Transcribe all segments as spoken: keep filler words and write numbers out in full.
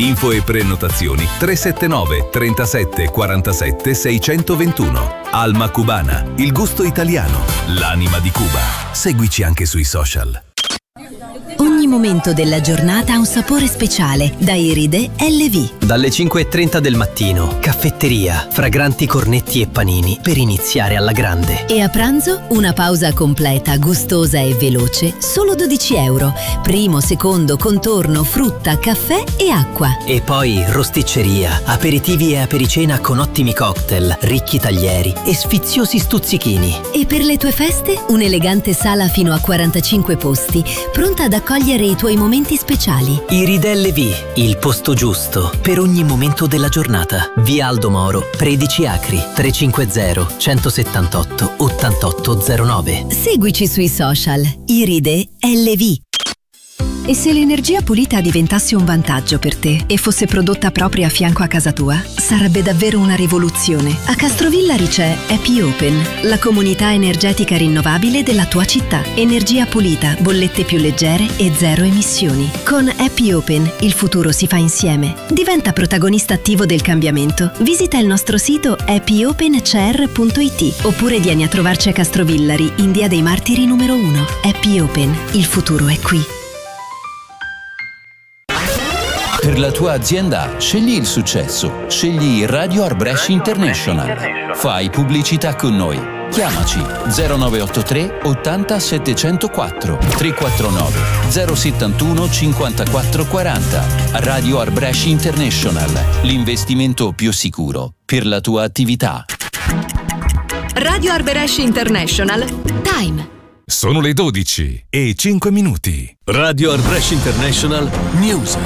Info e prenotazioni tre sette nove trentasette quarantasette seicentoventun. Alma Cubana, il gusto italiano, l'anima di Cuba. Seguici anche sui social. Ogni momento della giornata ha un sapore speciale. Da Iride L V. Dalle cinque e trenta del mattino, caffetteria, fragranti cornetti e panini per iniziare alla grande. E a pranzo una pausa completa, gustosa e veloce, solo dodici euro. Primo, secondo, contorno, frutta, caffè e acqua. E poi rosticceria, aperitivi e apericena con ottimi cocktail, ricchi taglieri e sfiziosi stuzzichini. E per le tue feste, un'elegante sala fino a quarantacinque posti, pronta ad accogliere i tuoi momenti speciali. Iride L V, il posto giusto per ogni momento della giornata. Via Aldo Moro, tredici Acri, trecentocinquanta centosettantotto ottantotto zero nove. Seguici sui social. Iride L V. E se l'energia pulita diventasse un vantaggio per te e fosse prodotta proprio a fianco a casa tua? Sarebbe davvero una rivoluzione. A Castrovillari c'è Happy Open, la comunità energetica rinnovabile della tua città. Energia pulita, bollette più leggere e zero emissioni. Con Happy Open il futuro si fa insieme. Diventa protagonista attivo del cambiamento. Visita il nostro sito happy open c r punto i t oppure vieni a trovarci a Castrovillari in Via dei Martiri numero uno. Happy Open, il futuro è qui. Per la tua azienda, scegli il successo. Scegli Radio Arbresh International. Fai pubblicità con noi. Chiamaci zero nove otto tre ottanta settecentoquattro tre quattro nove zero settantuno cinquantaquattro quaranta. Radio Arbresh International, l'investimento più sicuro per la tua attività. Radio Arbresh International. Time. Sono le dodici e cinque minuti. Radio Arbresh International News.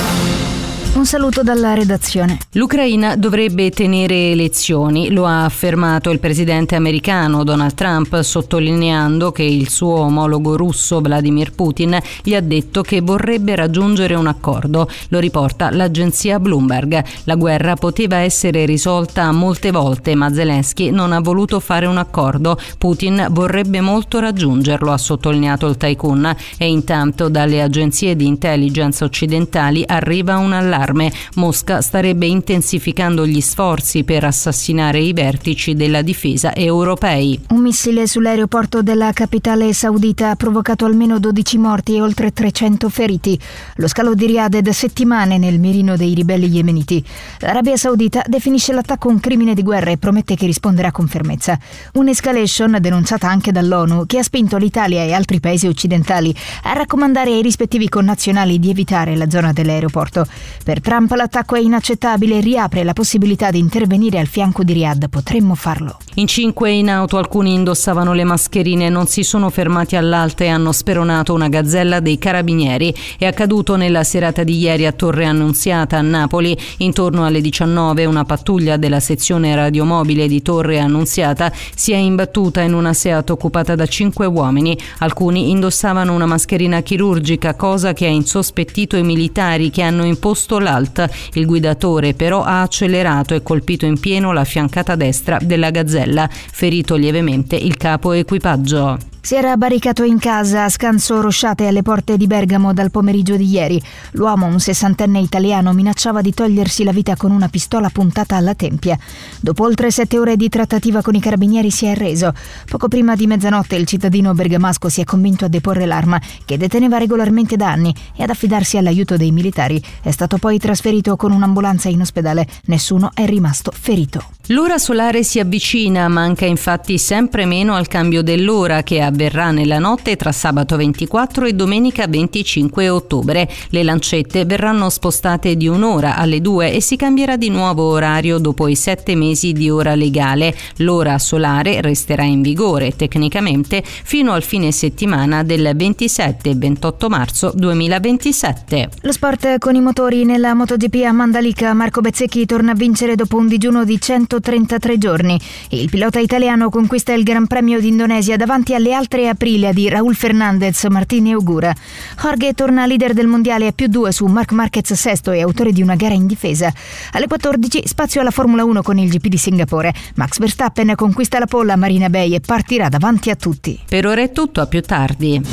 Un saluto dalla redazione. L'Ucraina dovrebbe tenere elezioni, lo ha affermato il presidente americano Donald Trump, sottolineando che il suo omologo russo Vladimir Putin gli ha detto che vorrebbe raggiungere un accordo. Lo riporta l'agenzia Bloomberg. La guerra poteva essere risolta molte volte, ma Zelensky non ha voluto fare un accordo. Putin vorrebbe molto raggiungerlo, ha sottolineato il tycoon. E intanto dalle agenzie di intelligence occidentali arriva un allarme. Mosca starebbe intensificando gli sforzi per assassinare i vertici della difesa europei. Un missile sull'aeroporto della capitale saudita ha provocato almeno dodici morti e oltre trecento feriti. Lo scalo di Riyadh è da settimane nel mirino dei ribelli yemeniti. L'Arabia Saudita definisce l'attacco un crimine di guerra e promette che risponderà con fermezza. Un'escalation denunciata anche dall'ONU che ha spinto l'Italia e altri paesi occidentali a raccomandare ai rispettivi connazionali di evitare la zona dell'aeroporto. Per Trump l'attacco è inaccettabile e riapre la possibilità di intervenire al fianco di Riyadh. Potremmo farlo. In cinque in auto alcuni indossavano le mascherine, non si sono fermati all'alta e hanno speronato una gazzella dei carabinieri. È accaduto nella serata di ieri a Torre Annunziata a Napoli. Intorno alle diciannove una pattuglia della sezione radiomobile di Torre Annunziata si è imbattuta in una Seat occupata da cinque uomini. Alcuni indossavano una mascherina chirurgica, cosa che ha insospettito i militari che hanno imposto l'alt. Il guidatore però ha accelerato e colpito in pieno la fiancata destra della gazzella, ferito lievemente il capo equipaggio. Si era barricato in casa a Scanso Rosciate alle porte di Bergamo dal pomeriggio di ieri. L'uomo, un sessantenne italiano, minacciava di togliersi la vita con una pistola puntata alla tempia. Dopo oltre sette ore di trattativa con i carabinieri si è arreso. Poco prima di mezzanotte il cittadino bergamasco si è convinto a deporre l'arma che deteneva regolarmente da anni e ad affidarsi all'aiuto dei militari. È stato poi trasferito con un'ambulanza in ospedale. Nessuno è rimasto ferito. L'ora solare si avvicina, manca infatti sempre meno al cambio dell'ora che avverrà nella notte tra sabato ventiquattro e domenica venticinque ottobre. Le lancette verranno spostate di un'ora alle due e si cambierà di nuovo orario dopo i sette mesi di ora legale. L'ora solare resterà in vigore tecnicamente fino al fine settimana del ventisette e ventotto marzo duemilaventisette. Lo sport con i motori nella MotoGP a Mandalika. Marco Bezzecchi torna a vincere dopo un digiuno di centotrentatré giorni. Il pilota italiano conquista il Gran Premio d'Indonesia davanti alle altre Aprilia di Raúl Fernández, Martin e Ogura. Jorge torna leader del mondiale a più due su Marc Marquez sesto e autore di una gara in difesa. Alle quattordici spazio alla Formula uno con il G P di Singapore. Max Verstappen conquista la pole a Marina Bay e partirà davanti a tutti. Per ora è tutto, a più tardi.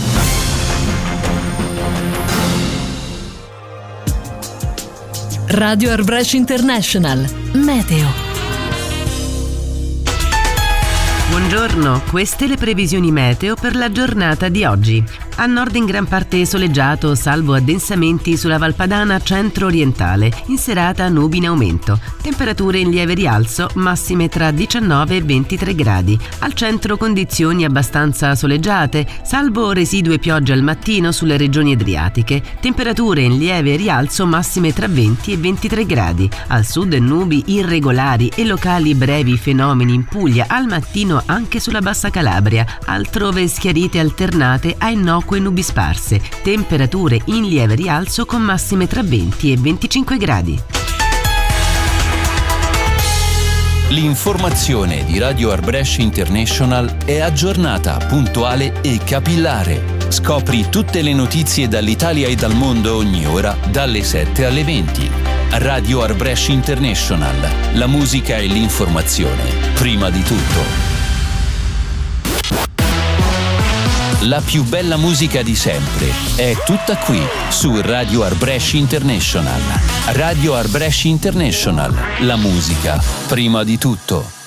Radio Arbresh International. Meteo. Buongiorno, queste le previsioni meteo per la giornata di oggi. A nord in gran parte soleggiato, salvo addensamenti sulla Valpadana centro-orientale. In serata nubi in aumento. Temperature in lieve rialzo, massime tra diciannove e ventitré gradi. Al centro condizioni abbastanza soleggiate, salvo residue piogge al mattino sulle regioni adriatiche. Temperature in lieve rialzo, massime tra venti e ventitré gradi. Al sud nubi irregolari e locali brevi fenomeni in Puglia, al mattino anche sulla Bassa Calabria. Altrove schiarite alternate a innocue nubi sparse. Temperature in lieve rialzo con massime tra venti e venticinque gradi. L'informazione di Radio Arbresh International è aggiornata, puntuale e capillare. Scopri tutte le notizie dall'Italia e dal mondo ogni ora, dalle sette alle venti. Radio Arbresh International. La musica e l'informazione, prima di tutto. La più bella musica di sempre è tutta qui su Radio Arbresh International. Radio Arbresh International, la musica prima di tutto.